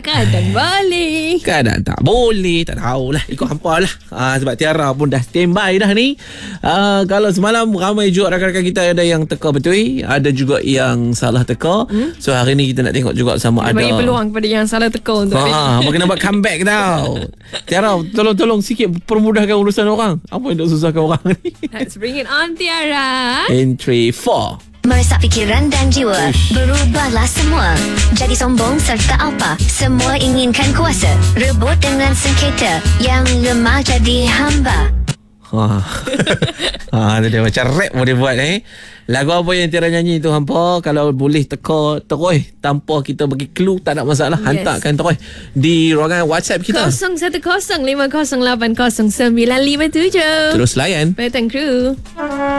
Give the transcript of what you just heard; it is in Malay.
Kadang boleh, kadang tak boleh. Tak tahulah, ikut hampa lah. Sebab Tiara pun dah standby dah ni. Kalau semalam ramai juga rakan-rakan kita, ada yang teka betul, ada juga yang salah teka. So hari ni kita nak tengok juga sama ada bagi peluang kepada yang salah teka untuk kena buat comeback tau. Tiara, tolong sikit permudahkan urusan orang. Apa yang nak susahkan orang ni? Let's bring it on, Tiara. In 3, 4. Meresap fikiran dan jiwa. Berubahlah semua. Jadi sombong serta apa? Semua inginkan kuasa. Rebut dengan sengketa. Yang lemah jadi hamba. Dia macam rap boleh buat Lagu apa yang Tiara nyanyi tu hampa, kalau boleh teka terus tanpa kita bagi clue, tak ada masalah. Hantarkan terus di ruangan WhatsApp kita 0105080957. terus layan Petang Crew.